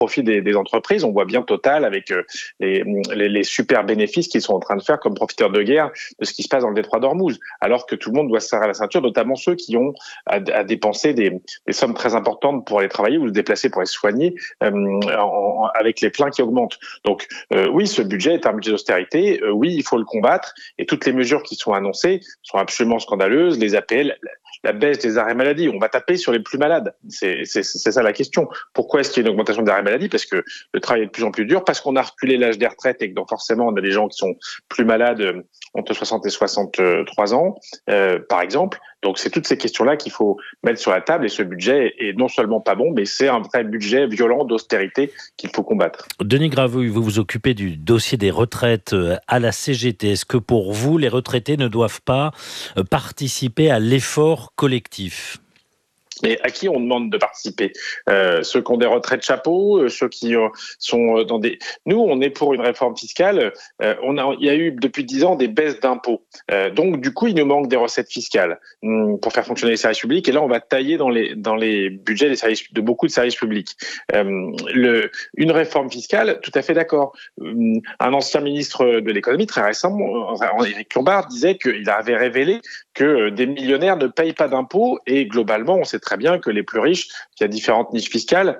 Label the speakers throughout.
Speaker 1: profit des entreprises. On voit bien Total avec les super bénéfices qu'ils sont en train de faire comme profiteurs de guerre de ce qui se passe dans le détroit d'Ormuz, alors que tout le monde doit se serrer la ceinture, notamment ceux qui ont à dépenser des sommes très importantes pour aller travailler ou se déplacer pour aller se soigner avec les pleins qui augmentent. Donc oui, ce budget est un budget d'austérité. Oui, il faut le combattre. Et toutes les mesures qui sont annoncées sont absolument scandaleuses. Les APL, la baisse des arrêts maladie, on va taper sur les plus malades. C'est ça la question. Pourquoi est-ce qu'il y a une augmentation des arrêts maladie ? Parce que le travail est de plus en plus dur, parce qu'on a reculé l'âge des retraites et que donc forcément on a des gens qui sont plus malades entre 60 et 63 ans, par exemple. Donc c'est toutes ces questions-là qu'il faut mettre sur la table, et ce budget est non seulement pas bon, mais c'est un vrai budget violent d'austérité qu'il faut combattre.
Speaker 2: Denis Gravouille, vous vous occupez du dossier des retraites à la CGT. Est-ce que pour vous, les retraités ne doivent pas participer à l'effort collectif ?
Speaker 1: Mais à qui on demande de participer ? Ceux qui ont des retraites chapeau, ceux qui sont dans des... Nous, on est pour une réforme fiscale. Il y a eu depuis 10 ans des baisses d'impôts. Donc, du coup, il nous manque des recettes fiscales pour faire fonctionner les services publics. Et là, on va tailler dans les budgets de beaucoup de services publics. Une réforme fiscale, tout à fait d'accord. Un ancien ministre de l'économie, très récemment, Éric Lombard, disait qu'il avait révélé que des millionnaires ne payent pas d'impôts, et globalement, on sait très bien que les plus riches, qui a différentes niches fiscales,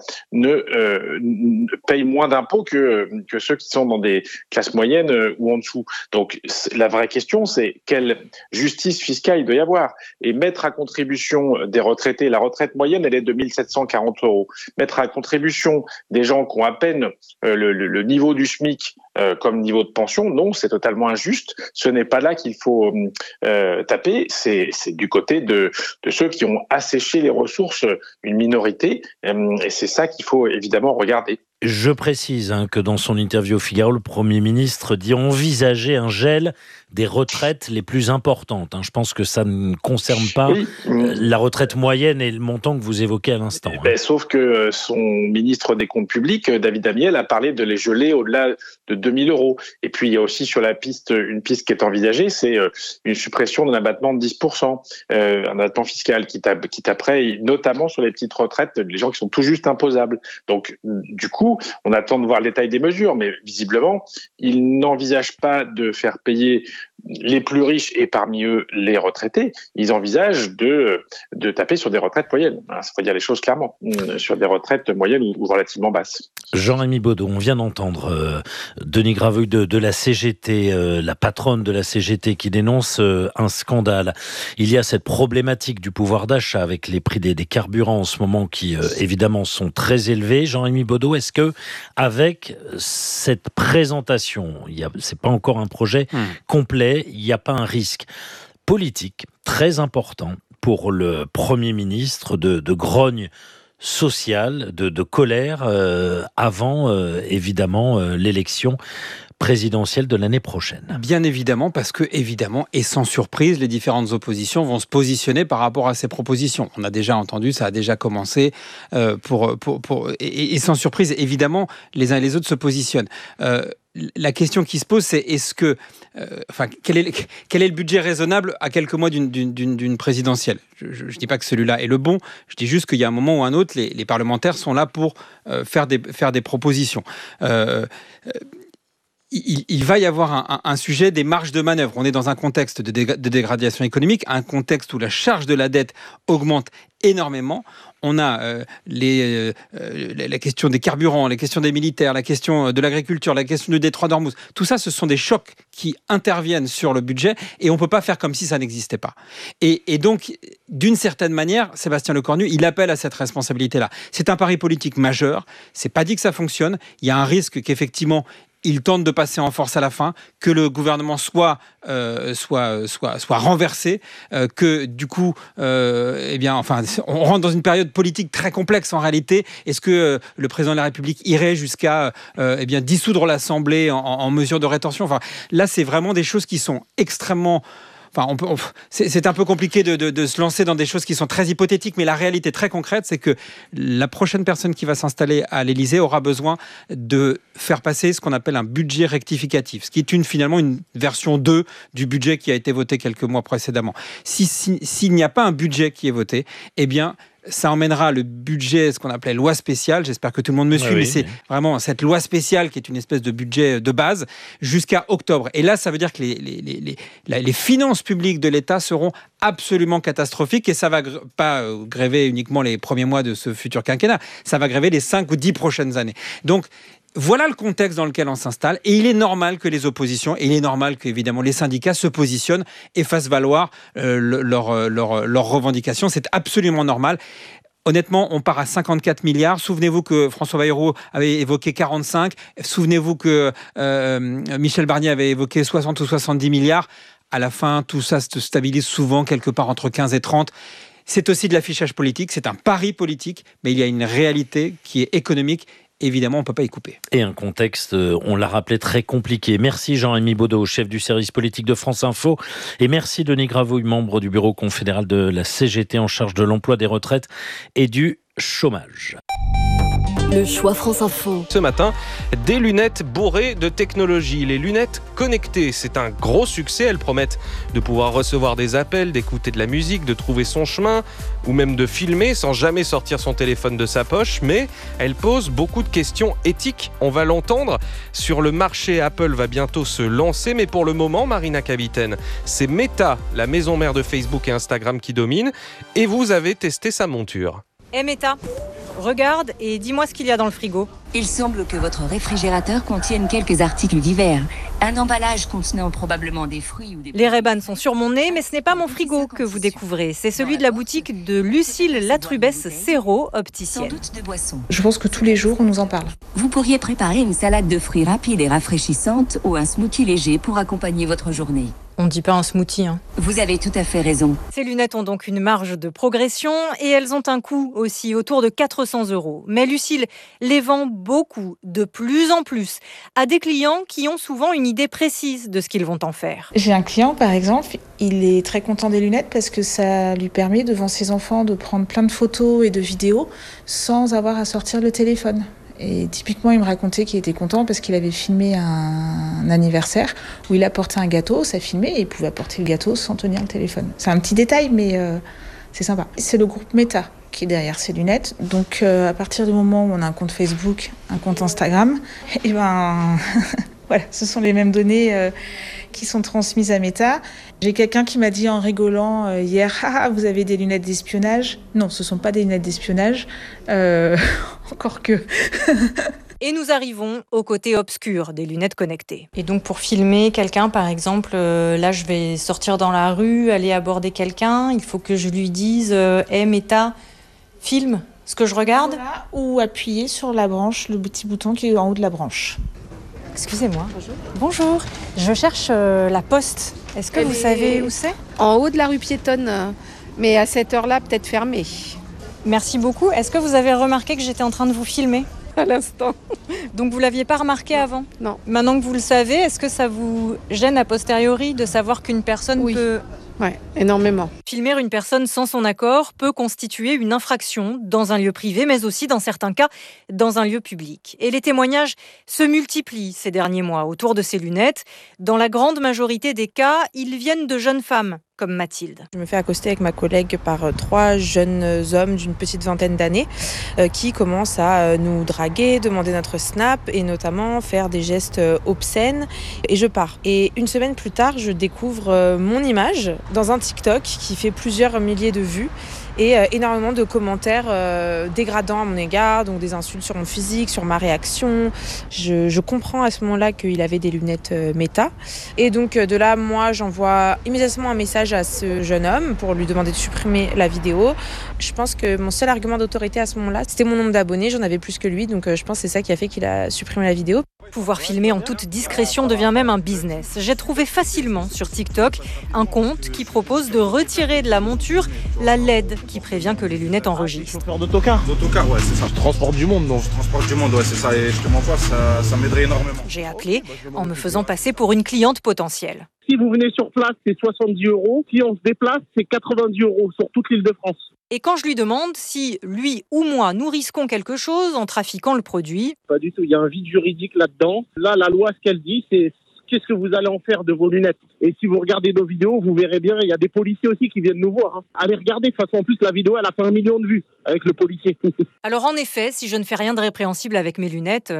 Speaker 1: ne payent moins d'impôts que ceux qui sont dans des classes moyennes ou en dessous. Donc la vraie question, c'est quelle justice fiscale il doit y avoir. Et mettre à contribution des retraités, la retraite moyenne, elle est de 1 740 €. Mettre à contribution des gens qui ont à peine le niveau du SMIC comme niveau de pension, non, c'est totalement injuste. Ce n'est pas là qu'il faut taper, c'est du côté de ceux qui ont asséché les ressources, une minorité, et c'est ça qu'il faut évidemment regarder.
Speaker 2: Je précise que dans son interview au Figaro, le Premier ministre dit envisager un gel des retraites les plus importantes. Je pense que ça ne concerne pas la retraite moyenne et le montant que vous évoquez à l'instant.
Speaker 1: Sauf que son ministre des Comptes publics, David Amiel, a parlé de les geler au-delà de 2 000 €. Et puis il y a aussi sur la piste, une piste qui est envisagée, c'est une suppression d'un abattement de 10%, un abattement fiscal qui taperait notamment sur les petites retraites, les gens qui sont tout juste imposables. Donc du coup, on attend de voir le détail des mesures, mais visiblement, il n'envisage pas de faire payer les plus riches et parmi eux les retraités. Ils envisagent de taper sur des retraites moyennes. Il faut dire les choses clairement, sur des retraites moyennes ou relativement basses.
Speaker 2: Jean-Rémy Baudot, on vient d'entendre Denis Gravouille de la CGT, la patronne de la CGT qui dénonce un scandale. Il y a cette problématique du pouvoir d'achat avec les prix des carburants en ce moment qui évidemment sont très élevés. Jean-Rémy Baudot, est-ce que avec cette présentation, c'est pas encore un projet complet, il n'y a pas un risque politique très important pour le Premier ministre de grogne sociale, de colère avant évidemment l'élection présidentielle de l'année prochaine?
Speaker 3: Bien évidemment, parce que évidemment, et sans surprise, les différentes oppositions vont se positionner par rapport à ces propositions. On a déjà entendu, ça a déjà commencé, et sans surprise, évidemment, les uns et les autres se positionnent. La question qui se pose, c'est quel est le budget raisonnable à quelques mois d'une présidentielle ? Je ne dis pas que celui-là est le bon, je dis juste qu'il y a un moment ou un autre, les parlementaires sont là pour faire des propositions. Il va y avoir un sujet des marges de manœuvre. On est dans un contexte de dégradation économique, un contexte où la charge de la dette augmente énormément. On a la question des carburants, la question des militaires, la question de l'agriculture, la question du détroit d'Ormuz. Tout ça, ce sont des chocs qui interviennent sur le budget et on ne peut pas faire comme si ça n'existait pas. Et donc, d'une certaine manière, Sébastien Lecornu, il appelle à cette responsabilité-là. C'est un pari politique majeur. C'est pas dit que ça fonctionne. Il y a un risque qu'effectivement, il tente de passer en force à la fin, que le gouvernement soit renversé, que du coup, on rentre dans une période politique très complexe en réalité. Est-ce que le président de la République irait jusqu'à dissoudre l'Assemblée en mesure de rétention ? Là, c'est vraiment des choses qui sont extrêmement... c'est un peu compliqué de se lancer dans des choses qui sont très hypothétiques, mais la réalité très concrète, c'est que la prochaine personne qui va s'installer à l'Élysée aura besoin de faire passer ce qu'on appelle un budget rectificatif, ce qui est finalement une version 2 du budget qui a été voté quelques mois précédemment. S'il n'y a pas un budget qui est voté, eh bien, Ça emmènera le budget, ce qu'on appelait loi spéciale, j'espère que tout le monde me suit, mais c'est vraiment cette loi spéciale qui est une espèce de budget de base jusqu'à octobre. Et là, ça veut dire que les finances publiques de l'État seront absolument catastrophiques et ça va pas gréver uniquement les premiers mois de ce futur quinquennat, ça va gréver les 5 ou 10 prochaines années. Donc, voilà le contexte dans lequel on s'installe et il est normal que les oppositions et il est normal qu'évidemment les syndicats se positionnent et fassent valoir leurs revendications. C'est absolument normal. Honnêtement, on part à 54 milliards. Souvenez-vous que François Bayrou avait évoqué 45. Souvenez-vous que Michel Barnier avait évoqué 60 ou 70 milliards. À la fin, tout ça se stabilise souvent quelque part entre 15 et 30. C'est aussi de l'affichage politique, c'est un pari politique, mais il y a une réalité qui est économique. Évidemment, on ne peut pas y couper.
Speaker 2: Et un contexte, on l'a rappelé, très compliqué. Merci Jean-Rémy Baudot, chef du service politique de France Info. Et merci Denis Gravouille, membre du bureau confédéral de la CGT en charge de l'emploi, des retraites et du chômage.
Speaker 4: Le choix France Info.
Speaker 5: Ce matin, des lunettes bourrées de technologie. Les lunettes connectées, c'est un gros succès. Elles promettent de pouvoir recevoir des appels, d'écouter de la musique, de trouver son chemin ou même de filmer sans jamais sortir son téléphone de sa poche. Mais elles posent beaucoup de questions éthiques. On va l'entendre. Sur le marché, Apple va bientôt se lancer. Mais pour le moment, Marina Kapitaine, c'est Meta, la maison mère de Facebook et Instagram qui domine. Et vous avez testé sa monture.
Speaker 6: Meta, regarde et dis-moi ce qu'il y a dans le frigo.
Speaker 7: Il semble que votre réfrigérateur contienne quelques articles divers. Un emballage contenant probablement des fruits ou des...
Speaker 6: Les Ray-Ban sont sur mon nez, mais ce n'est pas mon frigo que vous découvrez. C'est celui de la boutique de Lucille Latrubès Céro, opticienne.
Speaker 7: Sans doute de boissons.
Speaker 8: Je pense que tous les jours, on nous en parle.
Speaker 7: Vous pourriez préparer une salade de fruits rapide et rafraîchissante ou un smoothie léger pour accompagner votre journée.
Speaker 6: On ne dit pas un smoothie, hein.
Speaker 7: Vous avez tout à fait raison.
Speaker 6: Ces lunettes ont donc une marge de progression et elles ont un coût aussi autour de 400 €. Mais Lucille les vend beaucoup, de plus en plus, à des clients qui ont souvent une idée précise de ce qu'ils vont en faire.
Speaker 8: J'ai un client, par exemple, il est très content des lunettes parce que ça lui permet devant ses enfants de prendre plein de photos et de vidéos sans avoir à sortir le téléphone. Et typiquement, il me racontait qu'il était content parce qu'il avait filmé un anniversaire où il apportait un gâteau, ça filmait et il pouvait apporter le gâteau sans tenir le téléphone. C'est un petit détail, mais c'est sympa. C'est le groupe Meta qui est derrière ces lunettes. Donc, à partir du moment où on a un compte Facebook, un compte Instagram, et ben... Voilà, ce sont les mêmes données qui sont transmises à Meta. J'ai quelqu'un qui m'a dit en rigolant hier, « Ah, vous avez des lunettes d'espionnage ?» Non, ce ne sont pas des lunettes d'espionnage, encore que...
Speaker 6: Et nous arrivons au côté obscur des lunettes connectées. Et donc pour filmer quelqu'un, par exemple, là je vais sortir dans la rue, aller aborder quelqu'un, il faut que je lui dise « Hey Meta, filme ce que je regarde ?»
Speaker 8: Voilà, ou appuyer sur la branche, le petit bouton qui est en haut de la branche.
Speaker 6: Excusez-moi. Bonjour. Je cherche la poste. Est-ce que vous savez où c'est ?
Speaker 9: En haut de la rue piétonne, mais à cette heure-là, peut-être fermée.
Speaker 6: Merci beaucoup. Est-ce que vous avez remarqué que j'étais en train de vous filmer ?
Speaker 9: À l'instant.
Speaker 6: Donc vous ne l'aviez pas remarqué avant ?
Speaker 9: Non.
Speaker 6: Maintenant que vous le savez, est-ce que ça vous gêne a posteriori de savoir qu'une personne peut...
Speaker 9: Oui, énormément.
Speaker 6: Filmer une personne sans son accord peut constituer une infraction dans un lieu privé, mais aussi, dans certains cas, dans un lieu public. Et les témoignages se multiplient ces derniers mois autour de ces lunettes. Dans la grande majorité des cas, ils viennent de jeunes femmes, comme Mathilde.
Speaker 10: Je me fais accoster avec ma collègue par 3 jeunes hommes d'une petite vingtaine d'années qui commencent à nous draguer, demander notre snap et notamment faire des gestes obscènes. Et je pars. Et une semaine plus tard, je découvre mon image dans un TikTok qui fait plusieurs milliers de vues et énormément de commentaires dégradants à mon égard, donc des insultes sur mon physique, sur ma réaction. Je comprends à ce moment-là qu'il avait des lunettes Meta. Et donc de là, moi, j'envoie immédiatement un message à ce jeune homme pour lui demander de supprimer la vidéo. Je pense que mon seul argument d'autorité à ce moment-là, c'était mon nombre d'abonnés. J'en avais plus que lui, donc je pense que c'est ça qui a fait qu'il a supprimé la vidéo.
Speaker 6: Pouvoir filmer en toute discrétion devient même un business. J'ai trouvé facilement sur TikTok un compte qui propose de retirer de la monture la LED qui prévient que les lunettes enregistrent.
Speaker 11: Chauffeur d'autocar.
Speaker 12: D'autocar, ouais, c'est ça.
Speaker 11: Je transporte du monde, donc.
Speaker 12: Je transporte du monde, ouais, c'est ça. Et je te mens pas, ça m'aiderait énormément.
Speaker 6: J'ai appelé en me faisant passer pour une cliente potentielle.
Speaker 13: Si vous venez sur place, c'est 70 €. Si on se déplace, c'est 90 € sur toute l'île de France.
Speaker 6: Et quand je lui demande si lui ou moi nous risquons quelque chose en trafiquant le produit...
Speaker 13: Pas du tout, il y a un vide juridique là-dedans. Là, la loi, ce qu'elle dit, c'est ce qu'est-ce que vous allez en faire de vos lunettes? Et si vous regardez nos vidéos, vous verrez bien, il y a des policiers aussi qui viennent nous voir. Allez regarder, de toute façon, en plus, la vidéo, elle a fait 1 million de vues avec le policier.
Speaker 6: Alors en effet, si je ne fais rien de répréhensible avec mes lunettes,